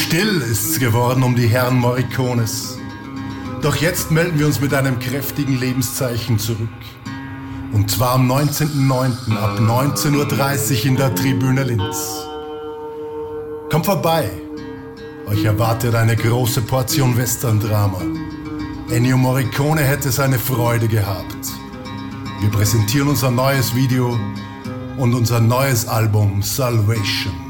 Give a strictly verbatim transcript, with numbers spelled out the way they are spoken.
Still ist's geworden um die Herren Morricones. Doch jetzt melden wir uns mit einem kräftigen Lebenszeichen zurück. Und zwar am neunzehnten neunten ab neunzehn Uhr dreißig in der Tribüne Linz. Kommt vorbei, euch erwartet eine große Portion Western-Drama. Ennio Morricone hätte seine Freude gehabt. Wir präsentieren unser neues Video und unser neues Album Salvation.